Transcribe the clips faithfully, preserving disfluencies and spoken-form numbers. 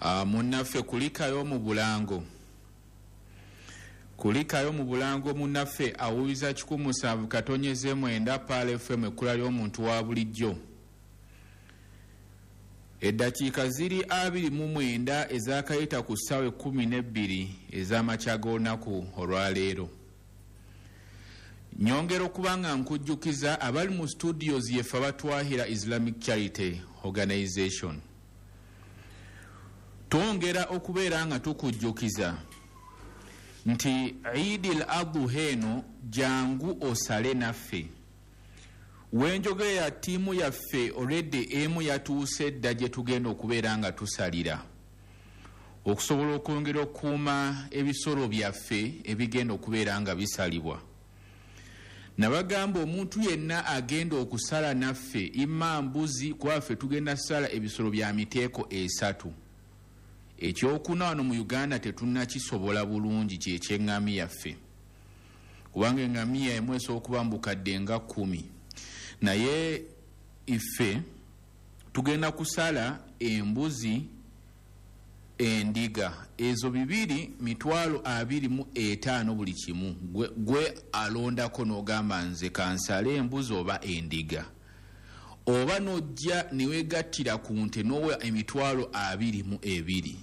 Uh, munnaffe kulikayo mu bulango kulikayo mu bulango munnaffe awuliza kikumi musanvu katonyeze mwenda Paal F M ekkula ly'omuntu wa bulijjo. Eddakiika ziri abiri mu mwenda ezakayita ku ssaawa ekkumi n'ebbiri ez'amakya g'olunaku olwaleero. Nyongera okuba nga nkujjukiza abali mu studios yeffe abatwahira Islamic Charity Organization. Twongera okubeera nga tukujjukiza nti Eid al-Adha eno jangu osale naffe. Wenjogera ya tiimu yaffe already emu yatuuse dda gye tugenda okubeera nga tusalira okusobola okwongera okukuuma ebisolo byaffe ebigenda okubeera nga bisalibwa. Nabagamba omuntu yenna agenda okusala naffe imma mbuzi kuba ffe tugenda sala ebisolo bya miteeko esatu. Ekyokuna wano mu Uganda tetunnakisobola bulungi kyekyeŋŋami yaffe kubanga eŋŋamiya emu esobola okuba mbukadde nga kkumi, naye iffe tugenda kusala embuzi endiga ezo bibiri mitwalo abiri mu etaano buli kimu. Gwe, gwe alondako n'ogamba nze kansale embuzi oba endiga, oba nojja niwegattira ku nte n'owa emitwalo abiri mu ebiri,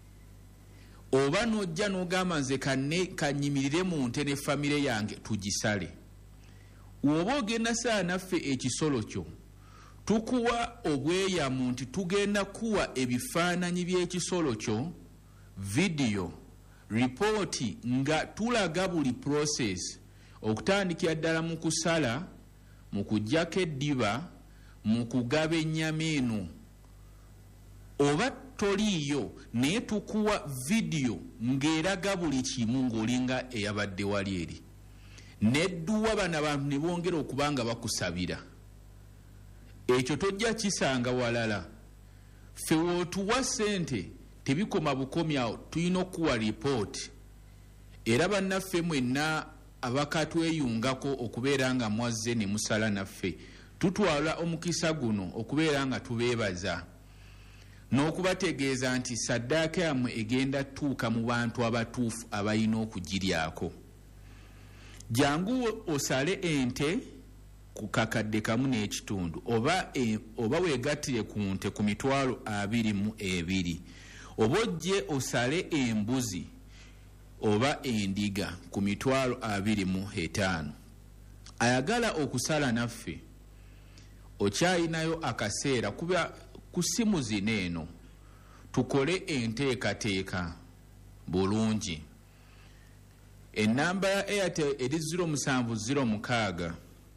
oba nojja n'ogamba nze kanne kanyimirire mu nte ne famire yange tugisale. Woba ogenda saa naffe ekisolo kyo tukuwa obweyamu nti tugenda kuwa ebifaananyi by'ekisolo kyo, video, ripooti nga tulaga buli process okutandikira ddala mu kusala, mu kuggyako eddiba, mu kugaba ennyama eno. Oba toliiyo naye tukuwa video ng'eraga buli kimu ng'olinga eyabadde wali eri. Nedduwa bana bantu ne bongera okuba nga bakusabira. Ekyo tojja kisanga walala. Ffe wootuwa ssente tebikoma bukomi awo, tulina okuwa ripooti. Era bannaffe mwenna abakatweyungako okubeera nga mwazze ne musala naffe, tutwala omukisa guno okubeera nga tubeebaza n'okubategeeza nti saddaaka yammwe egenda tuuka mu bantu abatuufu abalina okugiryako. Jangu osale ente ku kakadde kamu n'ekitundu oba, e, oba weegattire ku nte ku mitwalo abiri mu ebiri, oba ojje osale embuzi oba endiga ku mitwalo abiri mu etaano. Ayagala okusala naffe okyayinayo akaseera kuba ku simu zino eno tukole enteekateeka bulungi. Ennamba ya Airtel eri zero musanvu zero mukaaga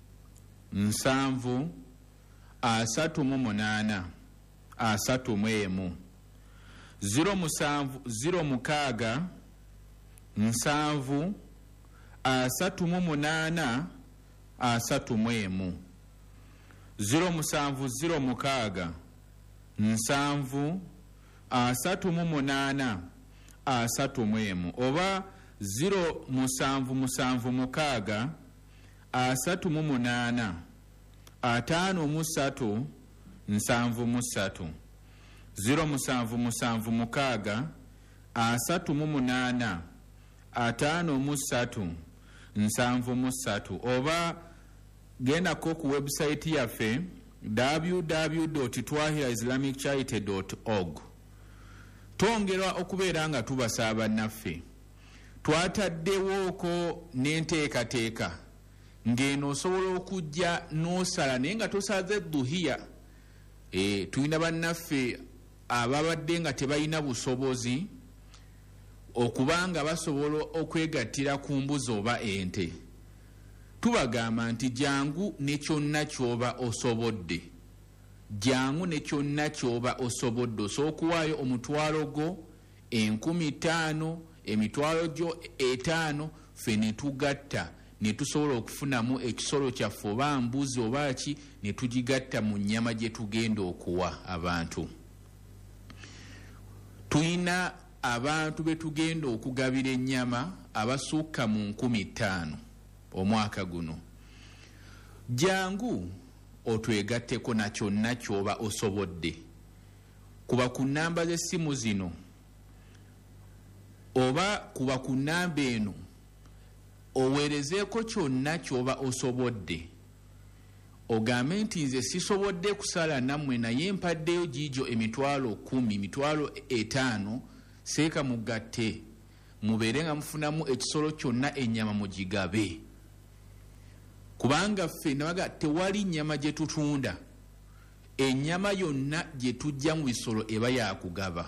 nsanvu asatu mu munaana asatu mu emu, zero musanvu zero mukaaga nsanvu asatu mu munaana asatu mu emu, zero musanvu zero mukaaga nsanvu asatu mu munaana asatu mu emu, oba zero musanvu musanvu mukaaga asatu mu munaana ataano mu ssatu nsanvu mu ssatu, zero musanvu musanvu mukaaga asatu mu munaana ataano mu ssatu nsanvu mu ssatu, oba gendako ku website yaffe w w w dot twahira islamic charity dot org. Twongera okubeera nga tubasa bannaffe, twataddewooko n'enteekateeka ng'eno osobola okujja n'osala naye nga tosaze duhiya. E, tulina bannaffe ababadde nga tebalina busobozi okubanga basobola okwegattira ku mbuzi oba ente. Tubagamba nti jangu ne kyonna ky'oba osobodde, jangu ne kyonna ky'oba osobodde. Osookuwaayo omutwalo gwo, enkumi ttaano, emitwalo gyo etaano, ffe ne tugatta ne tusobola okufunamu ekisolo kyaffe oba mbuzi oba ki ne tugigatta mu nnyama gye tugenda okuwa abantu. Tuyina abantu be tugenda okugabira ennyama abasukka mu nkumi ttaano omwaka guno. Jangu otwegatteko na kyonna ky'oba osobodde kuba ku namba z'essimu zino oba kuba ku namba eno oweerezeeko kyonna ky'oba osobodde ogambe nti nze sisobodde kusala nammwe naye mpaddeyo giijo emitwalo kumi mitwalo etaano seeka mugatte mubeere nga mufunamu ekisolo kyonna ennyama mugigabe kubanga ffe nabaga tewali nnyama gye tutunda ennyama yonna gye tujja mu bisolo eba yakugaba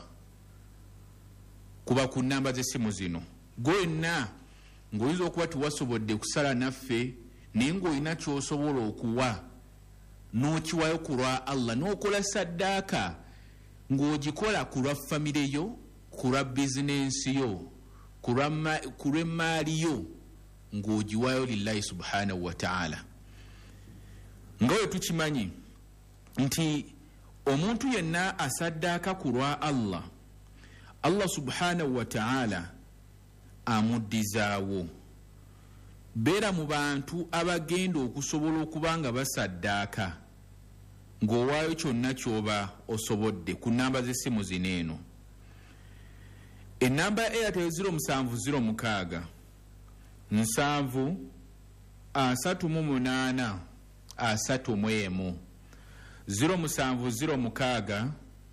kuba ku nnamba z'essimu zino gwenna ng'oyinza okuba tewasobodde kusala naffe naye ng'olina ky'osobola okuwa n'okiwayo ku lwa Allah n'okola saddaaka ng'ogikola ku lwa famire yo ku lwa bizinensi yo ku lw'emmaali yo ng'ogiwayo lillahi subhanahu wa ta'ala nga we tukimanyi nti omuntu yenna asaddaaka ku lwa Allah Allah subhanahu wa ta'ala amuddizaawo beera mu bantu abagenda okusobola okuba nga basaddaaka ng'owaayo kyonna ky'oba osobodde ku nnamba z'essimu zino eno ennamba ya Airtel zero musanvu zero mukaaga nsanvu asatu mu munaana asatu mu emu zero musanvu zero mukaaga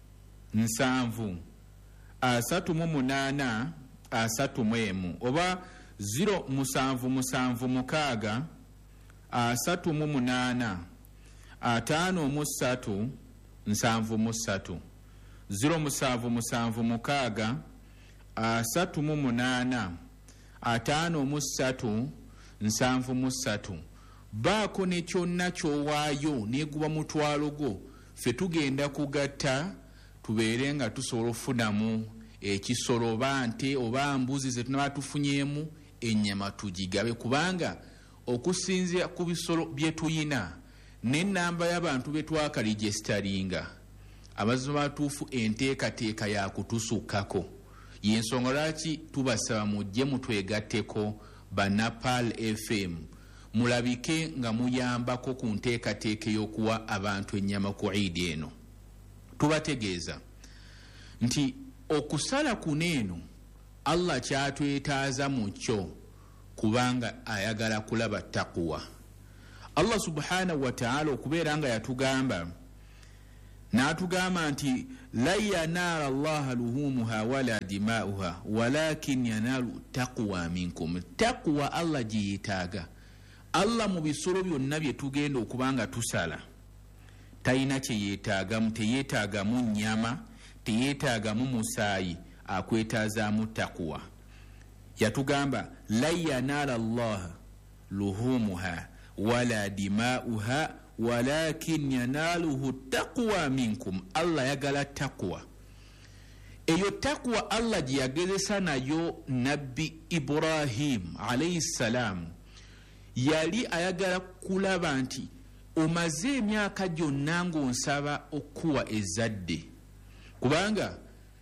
nsanvu asatu mu munaana asatu mu emu oba zero musanvu musanvu mukaaga asatu mu munaana ataano mu ssatu nsanvu mu ssatu zero musanvu musanvu mukaaga asatu mu munaana ataano mu ssatu nsanvu mu ssatu baako ne kyonna ky'owaayo neeguba mutwalo gwo ffe tugenda kugatta tubeere nga tusobola okufunamu ekisolo oba nte oba mbuzi ze tunaba tufunyeemu ennyama tugigabe kubanga okusinzira ku bisolo bye tuyina n'ennamba y'abantu be twakalijesitalinga amazima matuufu enteekateeka ya kutusukkako y'ensonga lwaki tubasaba mujje mutwegatteko banapal F M mulabike nga muyambako ku nteekateeka y'okuwa abantu ennyama ku Eid eno tubategeeza nti okusala kuneeno Allah kyatwetaaza mu kyo kubanga ayagala kulaba taqwa Allah subhanahu wa ta'ala okubeera nga yatugamba n'atugamba nti la yanaala Allah luhumuha wala dimauha walakin yanaalu taqwa minkum taqwa Allah giyetaaga Allah mu bisolo byonna bye tugenda okubanga tusala talina kye yeetaagamu teyeetaagamu nnyama teyeetaagamu musaayi akwetaazaamu taqwa yatugamba la yanaala Allah luhumuha wala dimauha walakin yanaaluhu taqwa minkum Allah yagala taqwa eyo taqwa Allah gye yagezesa nayo nabbi Ibrahim alayhi salam yali ayagala kulaba nti omaze emyaka gyonna ng'onsaba okuwa ezzadde kubanga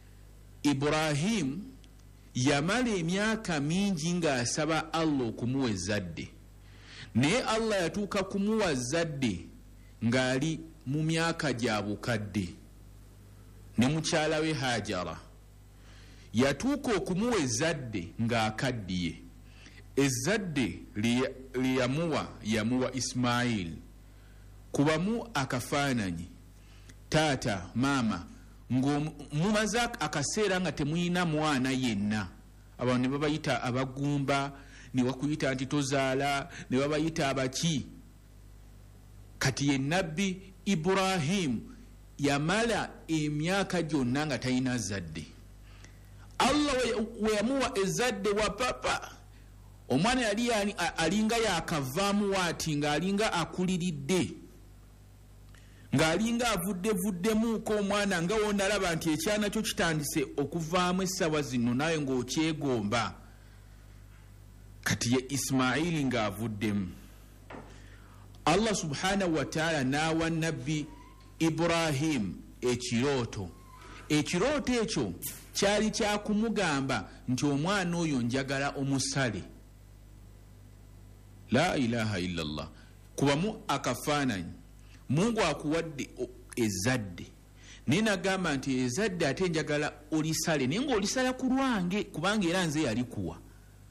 Ibrahim yamala emyaka mingi ng'asaba Allah okumuwa ezzadde naye Allah yatuuka kumuwa zadde ng'ali mu myaka gya bukadde ne mukyala we Hajara yatuuka okumuwa ezzadde ng'akaddiye ezzadde lye yamuwa yamuwa Ismail kubamu akafaananyi taata maama ng'omumaze akaseera nga temuyina mwana yenna abantu ne babayita abagumba ne bakuyita nti tozaala ne babayita abaki kati ye nabbi Ibrahim yamala emyaka gyonna nga talina zadde Allah we yamuwa ezzadde wa papa omwana yali alinga yakavaamu waati ng'alinga akuliridde ng'alinga avudde vuddemuuko omwana nga wonalaba nti ekyana kyo kitandise okuvaamu essaawa zino nawe ng'okyegomba kati ye Ismaili ng'avuddemu Allah subhanahu wa ta'ala n'awa nabbi Ibrahim ekirooto ekirooto ekyo kyali kyakumugamba nti omwana oyo njagala omusale la ilaha illallah kubamu akafaananyi Mungu akuwadde ezzadde naye nagamba nti ezadde ate njagala olisale naye ngaolisala ku lwange kubanga era nze yalikuwa.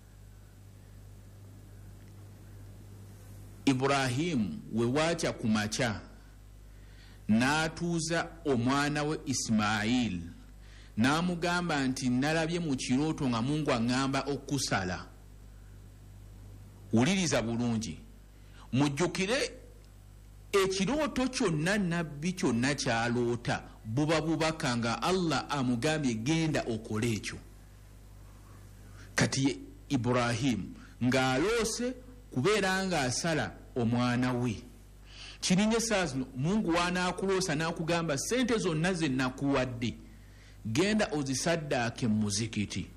Ibrahimu we waakya ku makya n'atuuza omwana we Ismail n'amugamba nti nalabye mu kirooto nga Mungu aŋŋamba okusala. Wuliriza bulungi, mujjukire ekirooto kyonna nabbi kyonna kyaloota buba bubaka nga Allah amugambye genda okole ekyo. Kati Ibrahimu ng'aloose kubeera ng'asala omwana we, kirinye saa zino Mungu wanaakuloosa n'akugamba sente zonna ze nakuwadde genda ozisaddaake mu muzikiti.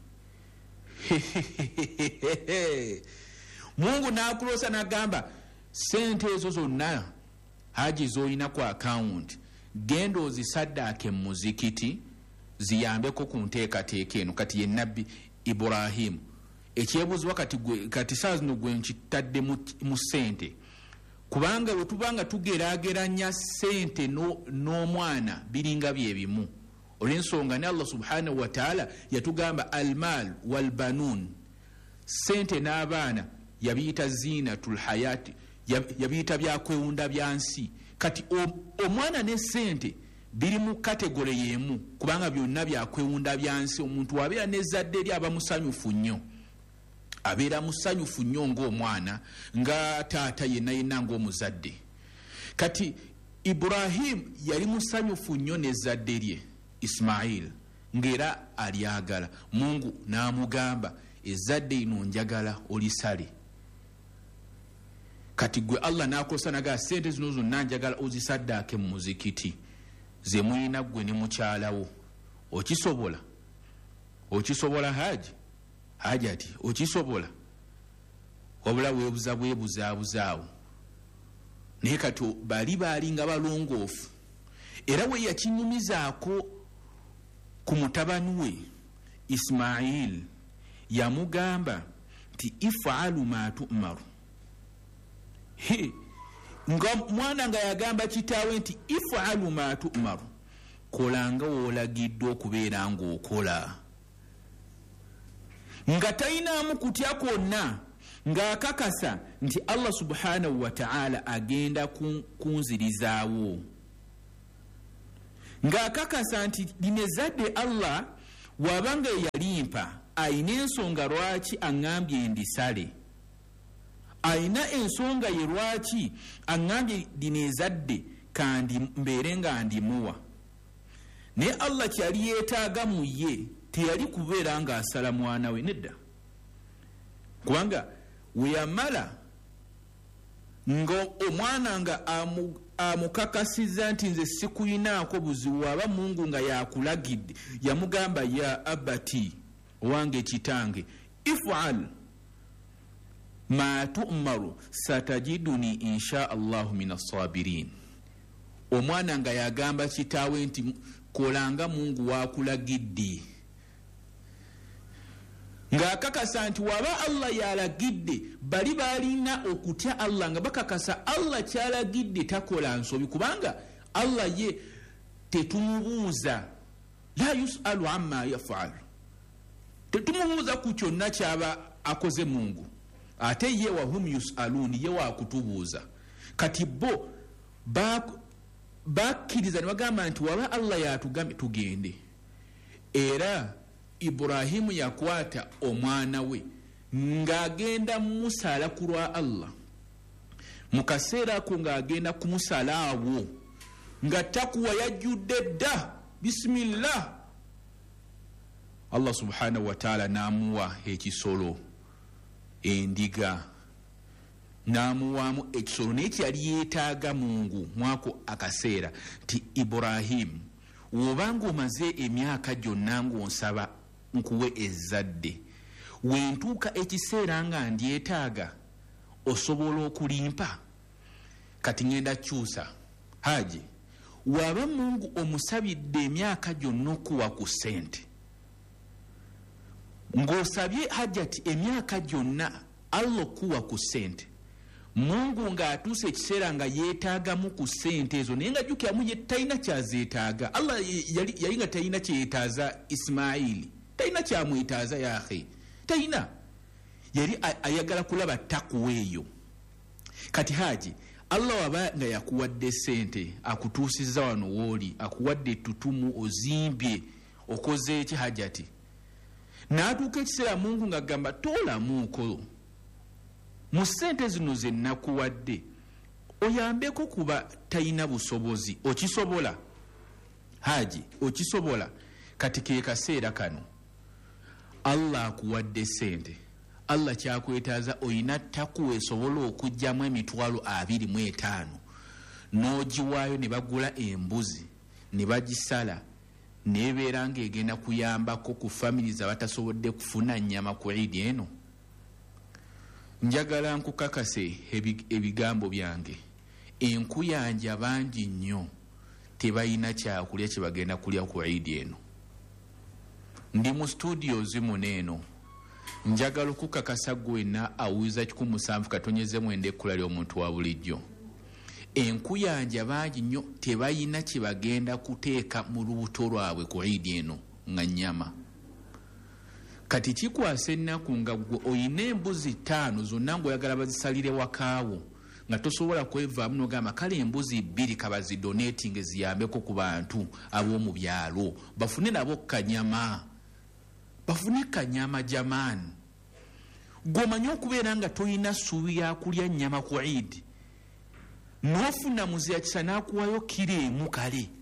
Mungu n'akuloosa n'agamba sente ezo zonna haji z'olina ku akawunti genda ozisaddaake mu muzikiti ziyambeko ku nteekateeka eno. Kati ye nabbi Ibrahimu ekyebuuzibwa kati, kati saa zino gwe nkitadde mu ssente, kubanga bwe tubanga tugeraageranya ssente n'omwana no biringa bye bimu. Olw'ensonga ne Allah subhanahu wa ta'ala yatugamba almal walbanun, ssente n'abaana yabiyita zinatul hayati, yabiyita byakwewunda bya nsi. Kati omwana ne ssente biri mu kategore y'emu kubanga byonna byakwewunda bya nsi. Omuntu abeera n'ezzadde eri aba musanyufu nnyo, abeera musanyufu nnyo ng'omwana, nga taata yenna yenna ng'omuzadde. Kati Ibrahimu yali musanyufu nnyo n'ezzadde lye Ismail ng'era alyagala. Mungu n'amugamba ezzadde lino njagala olisale. Kati gwe Allah n'akosa naga sente zino zonna njagala ozisaddaake mu muzikiti ze mulina gwe ne mukyalawo. Okisobola? Okisobola haji? Haji ati okisobola? Wabula weebuza bwebuzaabuzaawo. Naye kati bali baali nga balongoofu, era we yakinyumizaako ku mutabani we Ismail yamugamba nti ifaalu ma tu'maru. Nga mwana nga yagamba kitaawe nti ifaalu ma tu'maru, kolanga woolagiddwa okubeera ng'okola. Nga tayinaamu kutya kwonna, ng'akakasa nti Allah subhanahu wa ta'ala agenda kunzirizaawo, ng'akakasa nti lino ezzadde Allah wabanga yalimpa ayina ensonga lwaki aŋŋambye ndisale, ayina ensonga ye lwaki aŋŋambye lino ezzadde kandi mbeere nga ndimuwa. Naye Allah kyali yeetaaga mu ye teyali kubeera ng'asala mwana we, nedda, kubanga we yamala nga omwana nga amukakasiza nti nze sikuyinaako buzibu, aba Mungu nga yakulagidde yamugamba ya abati, wange kitange, if'al ma tu'maru satajiduni insha Allahu min as-sabirin. Omwana nga yagamba kitaawe nti kolanga Mungu wakulagidde, ng'akakasa nti waba Allah yalagidde bali balina okutya Allah nga bakakasa Allah kyalagidde takola nsobi, kubanga Allah ye tetumubuuza, la yus'alu amma yaf'al, tetumubuuza ku kyonna kyaba akoze Mungu, ate ye wahum yus'aluni, ye wakutubuuza. Kati bo bakkiriza ne bagamba nti waba Allah yatugambye tugende. Era Ibrahimu yakwata omwana we ng'agenda musala ku lwa Allah. Mu kaseera ako ng'agenda kumusala awo nga takuwa yajjudde dda, bisimillah, Allah subhanahu wa ta'ala n'amuwa ekisolo, endiga, n'amuwaamu ekisolo naye kyali yeetaaga Mungu mwako akaseera nti Ibrahimu wobanga omaze emyaka gyonna ng'onsaba nkuwe ezzadde, wentuuka ekiseera nga ndyetaaga osobola okulimpa. Kati ngenda kyusa haji, waba Mungu omusabidde emyaka gyonna okuwa ku ssente, ng'osabye hajati emyaka gyonna Allah okuwa ku ssente, Mungu ng'atuuse ekiseera nga yeetaagamu ku ssente ezo naye nga jjukiramu ye talina kyazeetaaga. Allah yali yali nga talina kyeyetaaza Isimayiri, talina kyamwetaaza yaahe, talina, yali ayagala kulaba takuwa eyo. Kati haji Allah waba nga yakuwadde ssente akutuusizza wano wooli, akuwadde ettutumu ozimbye okoze eki hajati, n'atuuka ekiseera Mungu ng'agamba toolamuuko mu ssente zino ze nnakuwadde oyambeko kuba talina busobozi. Okisobola haji, okisobola? Kati ke kaseera kano Allah akuwadde ssente, Allah kyakwetaaza oyina takuwa esobola okugyamu emitwalo abiri mu etaano n'ogiwaayo ne bagula embuzi ne bagisala nebeera ng'egenda kuyambako ku families abatasobodde kufuna nnyama ku Eid eno. Njagala nkukakase ebigambo byange, enkuyanja bangi nnyo tebalina kyakulya kye bagenda kulya ku Eid eno. Ndi mu studios muneeno, njagala okukakasa gwenna awuliza kikumi musanvu katonyeze mwenda ekkula ly'omuntu wa bulijjo, enkuyanja bangi nnyo tebalina kye bagenda kuteeka mu lubuto lwabwe ku Eid eno nga nnyama. Kati kikwasa ennaku nga gwe oyina embuzi ttaano zonna ng'oyagala bazisalire wakaawo nga tosobola kwevaamu n'ogamba kale embuzi bbiri kabazidonating ziyambeko ku bantu ab'omu byalo bafune nabo kanyama, bafune kanyama jamaani. Gw'omanyi okubeera nga toyina ssuubi ya kulya nnyama ku Eid n'ofuna muzeeya kisa n'akuwayo kiro emu kale,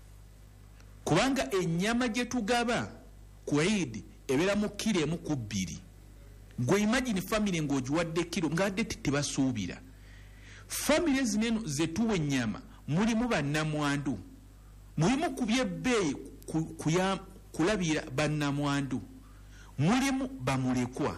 kubanga ennyama gye tugaba ku Eid ebeera mu kiro emu ku bbiri. Gwe imagine family ng'ogiwadde kiro ng'adde tebasuubira. Family zineno ze tuwa ennyama mulimu bannamwandu, mulimu ku byebbeeyi kulabira bannamwandu, mulimu bamulekwa,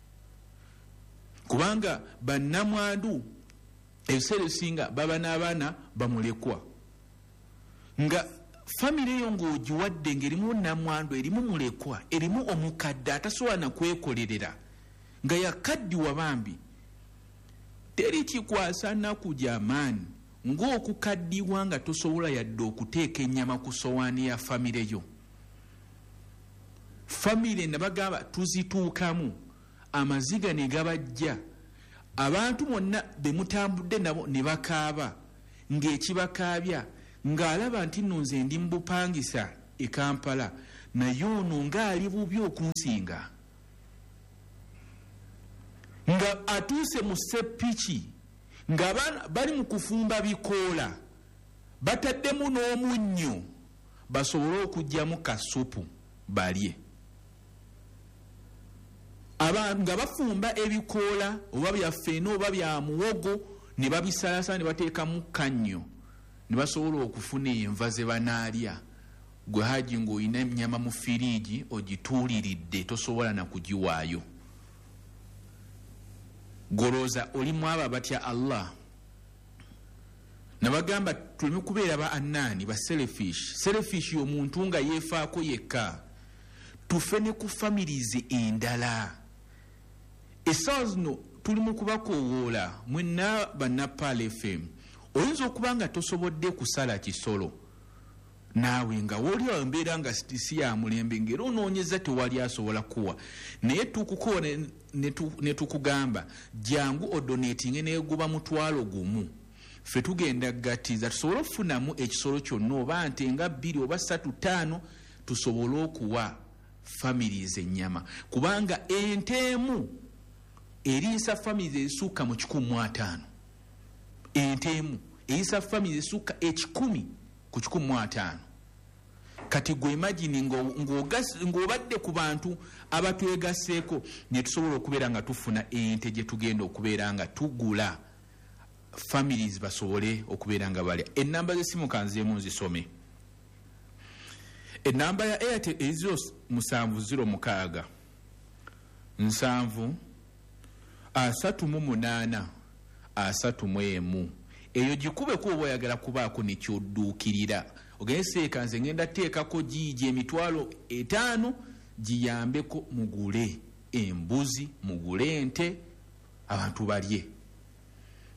kubanga bannamwandu ebiseera ebisinga baba n'abaana bamulekwa. Nga family eyo ng'ogiwadde ng'erimu namwandu, erimu mulekwa, erimu omukadde atasobola na kwekolerera nga yakaddiwa bambi, teri kikwasa nnaku gy'amaanyi ng'okukaddiwa nga tosobola yadde okuteeka ennyama ku sowaani ya family yo. Family nabagamba tuzituukamu, amaziga ne gabajja, abantu bonna be mutambudde nabo ne bakaaba ng'ekibakaabya ng'alaba nti nno nze ndi mu bupangisa e Kampala naye ono ng'ali bubi okunsinga, nga atuuse mu seppiki ng'abaana bali mu kufumba bikoola bataddemu n'omunnyo basobole okuggyamu kasupu balye. Abantu nga bafumba ebikoola oba bya ffeene oba bya muwogo ne babisalasala ne bateekamu kannyo ne basobola okufuna enva ze banaalya. Gwe haji ng'olina ennyama mu firiigi ogituuliridde tosobola na kugiwaayo. Golooza olimu abo abatya Allah. Nabagamba tuleme kubeera ba annaani ba selfish. Selfish y'omuntu nga yeefaako yekka. Tufe ne ku families endala. Essaawa zino tuli mu kubakoowoola mwenna bannapaala F M. Oyinza okuba nga tosobodde kusala kisolo naawe nga woli embeera nga si ya mulembe ngera onoonyeza tewali asobola kuwa, naye tukukowa ne tukugamba jangu odonatinge neeguba mutwalo gumu, ffe tugenda gattiza tusobole okufunamu ekisolo kyonna oba nte nga bbiri oba ssatu ttaano tusobole okuwa families ennyama, kubanga ente emu eriisa families ezisukka mu kikumi mu ataano. Ente emu eriisa families ezisukka ekikumi ku kikumi mu ataano. Kati gwe imagine ng'obadde ku bantu abatwegasseeko ne tusobola okubeera nga tufuna ente gye tugenda okubeera nga tugula families basobole okubeera nga balya. Ennamba z'essimu kanzeemu nzisome. Ennamba ya Airtel eziro musanvu ziro mukaaga nsanvu asatu mu munaana asatu mu emu. Eyo gikube kuba oyagala kubaako ne kyodduukirira. Ogende seeka nze ngenda teekako giigi emitwalo etaano giyambeko mugule embuzi mugule ente abantu balye.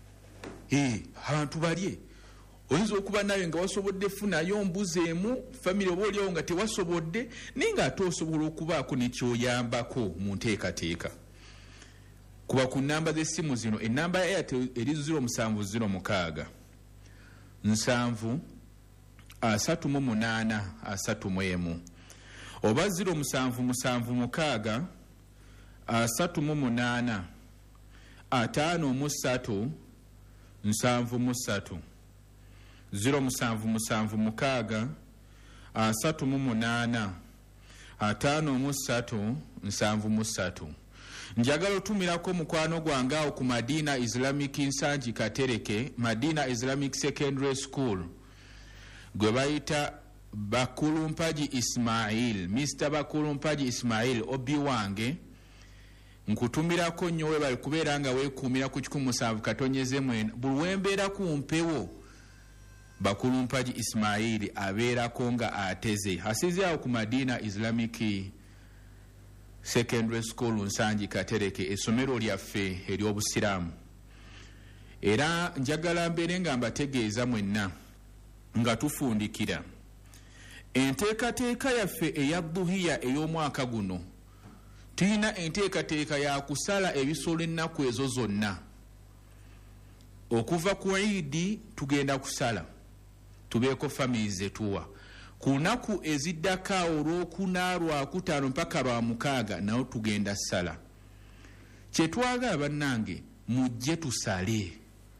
eh abantu balye oyinza okuba nawe nga wasobodde funayo mbuzi emu family oba oliawo nga tewasobodde naye nga ate osobola okubaako nekyoyambako mu nteekateeka. Kuba ku nnamba z'essimu zino ennamba ya Airtel eri zero musanvu zero mukaaga nsanvu asatu mu munaana asatu mu emu oba zero musanvu musanvu mukaaga asatu mu munaana ataano mu ssatu nsanvu mu ssatu zero musanvu musanvu mukaaga asatu mu munaana ataano mu ssatu nsanvu mu ssatu. Njagala otumirako mukwano gwange awo ku Madina Islamic Nsanji Katereke, Madina Islamic Secondary School gwe bayita Bakulumpaji Ismail, Mister Bakulumpaji Ismail obi wange nkutumirako nnyo we bali kubeera nga weekuumira ku kikumi musanvu katonyeze mwena buli wembeera ku mpewo Bakulumpaji Ismail abeerako nga ateze asize awo ku Madina Islamic Secondary School Nsanji Katereke essomero lyaffe ery'obusiraamu. Era njagala mbeere nga mbategeeza mwenna nga tufundikira enteekateeka yaffe eya Dhuhiya ey'omwaka guno tulina enteekateeka ya kusala ebisolo ennaku ezo zonna. Okuva ku Eid tugenda kusala tubeeko family zetuwa. Ku lunaku eziddako olwokuna lwakutaano mpaka lwa mukaaga nawo tugenda sala. Kyetwagala bannange mujje tusale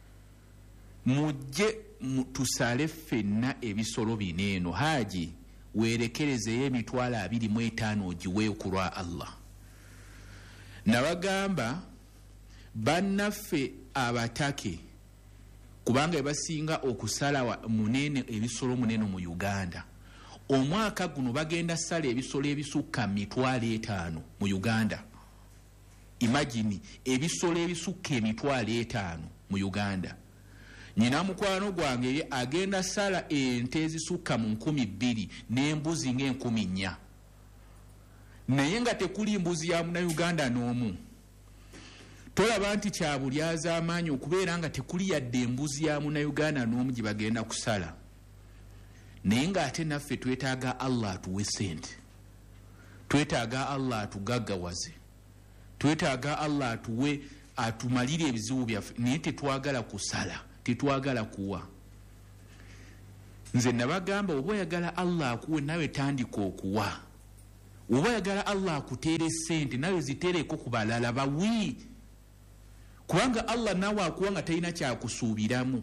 mujje tusale ffenna ebisolo bineeno. Haji weerekerezeyo emitwalo abiri mu etaano ogiwe okulwa Allah. Nabagamba bannaffe abatake kubanga basinga okusala munene ebisolo munene mu Uganda. Omwaka guno bagenda sala ebisolo ebisukka mitwalo etaano mu Uganda. Imagine ebisolo ebisukka emitwalo etaano mu Uganda. Nyina mukwano gwange agenda sala ente ezisukka mu nkumi bbiri n'embuzi ng'enkumi nnya. Naye nga tekuli mbuzi ya muna Uganda n'omu. Tolaba nti kyabulyaza amaanyi okubeera nga tekuli yadde embuzi ya muna Uganda n'omu gye bagenda kusala. Naye nga ate naffe twetaaga Allah atuwe ssente. Twetaaga Allah atugaggawaze. Twetaaga Allah atuwe atumalire ebizibu byaffe. Naye tetwagala kusala, tetwagala kuwa. Nze nabagamba oba oyagala Allah akuwe nawe tandika okuwa. Oba oyagala Allah akuteere ssente nawe ziteereko ku balala bawi. Kubanga Allah nawe akuwa nga talina kyakusuubiramu.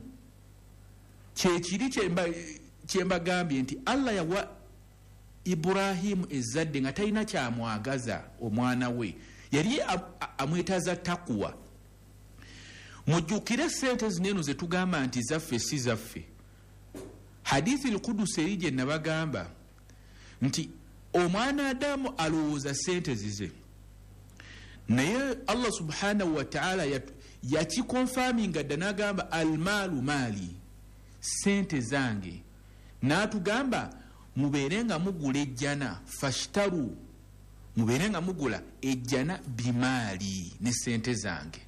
Kyekiri kyemba kyembagambye nti Allah yawa Ibrahimu ezzadde nga talina kyamwagaza omwana we. Yali amwetaaza takuwa. Mujjukire ssente zineeno ze tugamba nti zaffe si zaffe. Hadithi al-Qudus eri gye nabagamba nti omwana Adamu alowooza ssente zize. Naye Allah subhanahu wa ta'ala yakikonfaminga dda n'agamba almaalu maali, ssente zange. N'atugamba mubeere nga mugula ejjana, fashtaru, mubeere nga mugula ejjana bimaali ne ssente zange.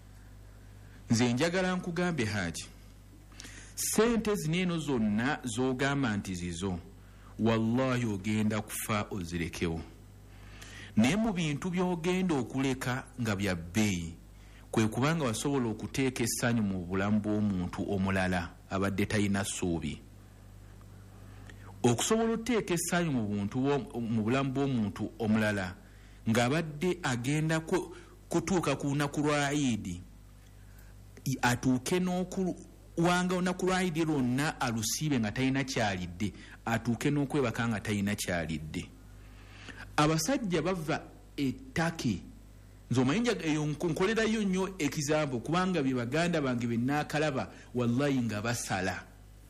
Nze njagala nkugambe Haji, ssente zineeno zonna z'ogamba nti zizo wallahi ogenda kufa ozirekewo. Naye mu bintu by'ogenda okuleka nga bya bbeeyi kwe kubanga wasobola okuteeka essanyu mu bulamu bw'omuntu omulala abadde talina ssuubi. Okusobola oteeka essanyu mu buntu mu bulamu bw'omuntu omulala ng'abadde agenda kutuuka ku lunaku lwa Eid, atuuke n'okuwanga olunaku lwa Eid lwonna alusiibe nga talina kyalidde, atuuke n'okwebaka nga talina kyalidde. Abasajja bava ettake, nze omanyi eyo nkolerayo nnyo ekizambo kubanga bye baganda bange be naakalaba wallahi nga basala.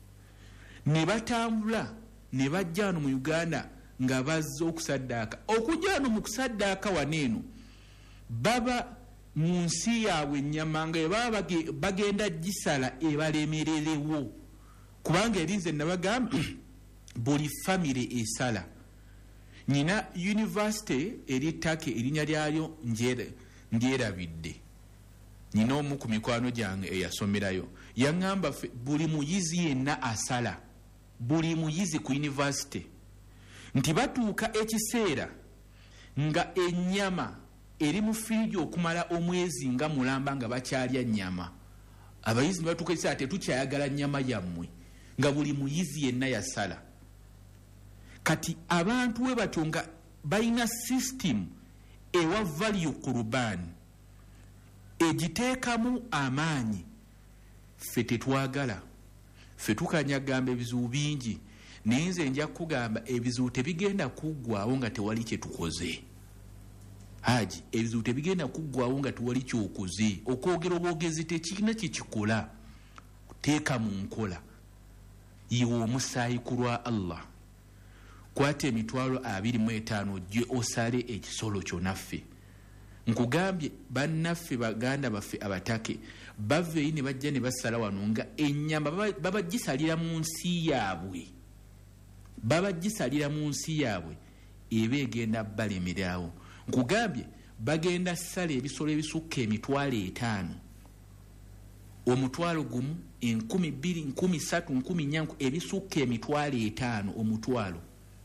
Ne batambula ne bajja wano mu Uganda nga bazze okusaddaaka. Okujja wano mu kusaddaaka waneeno baba mu nsi yaabwe ennyama nga baba bagenda gisala ebalemererewo kubanga erinze nabagamba buli famire esala. Nina university eri Take erinnya lyalyo ndyerabidde. nina omu ku mikwano gyange eyasomerayo yaŋŋamba buli muyizi yenna asala buli muyizi ku yunivasite nti batuuka ekiseera nga ennyama eri mu firiigi okumala omwezi nga mulamba nga bakyalya nnyama abayizi ne batuuka ekiseera tetukyayagala nnyama yammwe nga buli muyizi yenna yasala. Kati abantu we batyo nga balina sisitimu ewa value kurban egiteekamu amaanyi ffe tetwagala ffe tukanyagamba ebizibu bingi naye nze nja kugamba ebizibu tebigenda kuggwaawo nga tewali kye tukoze. Haji ebizibu tebigenda kuggwaawo nga tewali kyokoze. Okwogera obwogezi tekirina kyekikola. Teeka mu nkola yiwa omusaayi ku lwa Allah. Kwata emitwalo abiri mu etaano gye osale ekisolo kyo naffe. Nkugambye bannaffe baganda baffe abatake baveeyi ne bajja ne basala wano nga ennyama babagisalira mu nsi yaabwe babagisalira mu nsi yaabwe eba egenda balemeraawo. Nkugambye bagenda sala ebisolo ebisukka emitwalo etaano omutwalo gumu enkumi bbiri nkumi ssatu nkumi nnya ebisukka emitwalo etaano omutwalo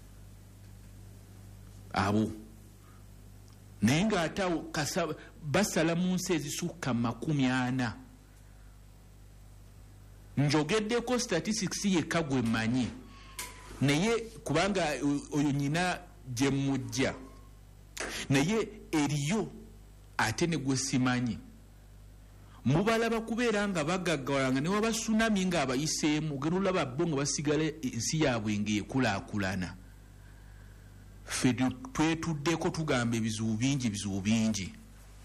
abo naye ng'atawo basala mu nsi ezisukka makumi ana. Njogeddeko statistics yekka gwe mmanyi naye kubanga oyo nyina gye mujja naye eriyo ate ne gwe simanyi mubalaba kubeera nga bagaggawala nga ne waba tsunami ng'abayiseemu ogenda olaba bo nga basigala ensi yaabwe ng'ekulaakulana. Ffe twetuddeko tugamba ebizibu bingi bizibu bingi.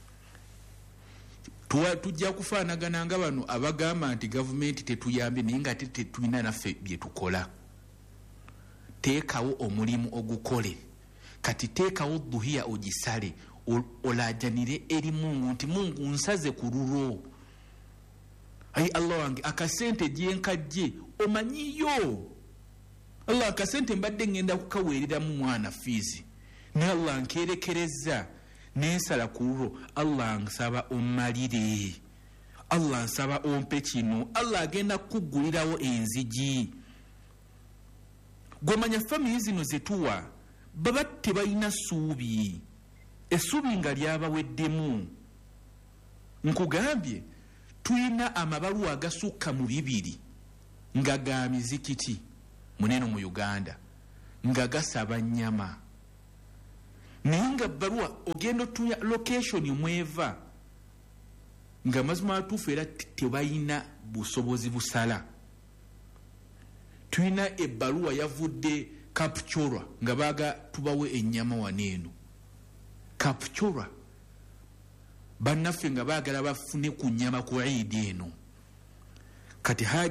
Tujja kufaanagana nga bano abagamba nti gavumenti tetuyambye naye nga tetulina naffe bye tukola. Teekawo omulimu ogukole. Kati teekawo duhiya ogisale olajanire eri Mungu nti Mungu nsaze ku lulwo. Ayi Allah wange akasente gyenkajje omanyiyo. Allah akasente mbadde ngenda kukaweereramu mwana fiizi ne Allah nkerekereza nensala ku lulwo. Allah nsaba ommalire. Allah nsaba ompe kino. Allah agenda kukuggulirawo enzigi. Gwemanya family zino zetuwa baba tebalina ssuubi. Essuubi nga lyabaweddemu. Nkugambye tulina amabaluwa agasukka mu bibiri nga ga mizikiti muneno mu Uganda nga gasaba nnyama. Naye nga baluwa ogenda otuya location mweva nga mazima atuufu era tebalina busobozi busala. Tulina ebbaluwa yavudde Kapchorwa nga baga tubawe ennyama waneeno. Kapchorwa bannaffe nga baagala bafune ku nnyama ku Eid eno. Kati